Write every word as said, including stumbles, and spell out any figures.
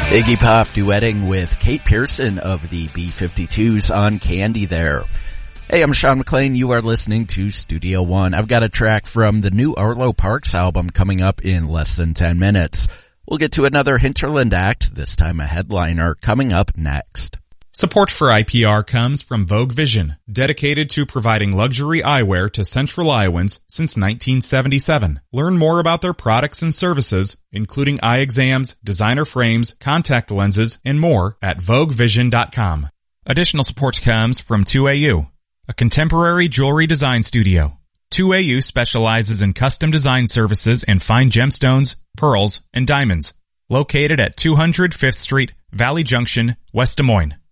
Iggy Pop duetting with Kate Pearson of the B fifty-twos on Candy there. Hey, I'm Sean McLean. You are listening to Studio One. I've got a track from the new Arlo Parks album coming up in less than ten minutes. We'll get to another Hinterland act, this time a headliner, coming up next. Support for I P R comes from Vogue Vision, dedicated to providing luxury eyewear to Central Iowans since nineteen seventy-seven. Learn more about their products and services, including eye exams, designer frames, contact lenses, and more at vogue vision dot com. Additional support comes from two A U, a contemporary jewelry design studio. two A U specializes in custom design services in fine gemstones, pearls, and diamonds. Located at two hundred Fifth Street, Valley Junction, West Des Moines.